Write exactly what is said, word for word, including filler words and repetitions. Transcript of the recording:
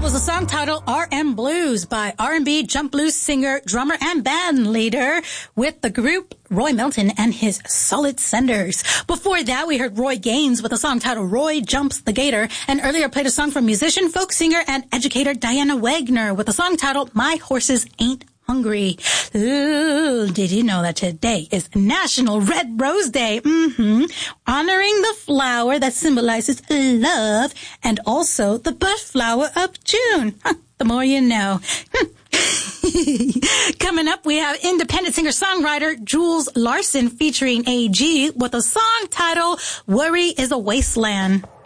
was a song titled R M Blues by R and B jump blues singer, drummer, and band leader with the group Roy Melton and his Solid Senders. Before that, we heard Roy Gaines with a song titled Roy Jumps the Gator, and earlier played a song from musician, folk singer, and educator Diana Wagner with a song titled My Horses Ain't Hungry. Ooh, did you know that today is National Red Rose Day? Mm-hmm. Honoring the flower that symbolizes love and also the bud flower of June. Huh, the more you know. Coming up, we have independent singer-songwriter Jules Larson featuring A G with a song titled Worry is a Wasteland.